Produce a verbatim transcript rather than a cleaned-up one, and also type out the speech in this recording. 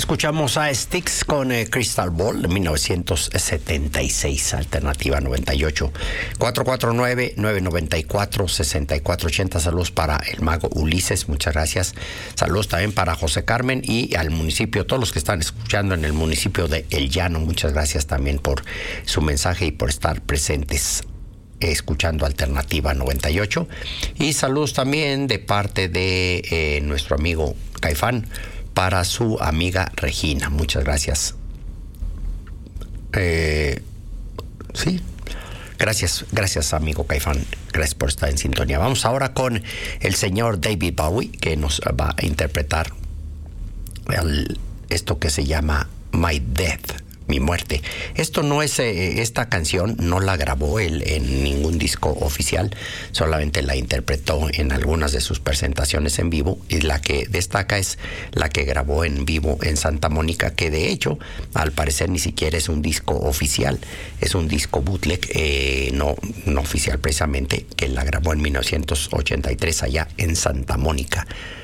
Escuchamos a Styx con eh, Crystal Ball de mil novecientos setenta y seis, Alternativa noventa y ocho. cuatro cuatro nueve, nueve nueve cuatro, seis cuatro ocho cero. Saludos para el mago Ulises, muchas gracias. Saludos también para José Carmen y al municipio, todos los que están escuchando en el municipio de El Llano, muchas gracias también por su mensaje y por estar presentes escuchando Alternativa noventa y ocho. Y saludos también de parte de eh, nuestro amigo Caifán para su amiga Regina. Muchas gracias. Eh, sí, gracias, gracias amigo Caifán. Gracias por estar en sintonía. Vamos ahora con el señor David Bowie, que nos va a interpretar el, esto que se llama My Death, Mi Muerte. Esto no es, eh, esta canción no la grabó él en ningún disco oficial, solamente la interpretó en algunas de sus presentaciones en vivo, y la que destaca es la que grabó en vivo en Santa Mónica, que de hecho, al parecer ni siquiera es un disco oficial, es un disco bootleg, eh, no, no oficial precisamente, que la grabó en mil novecientos ochenta y tres allá en Santa Mónica.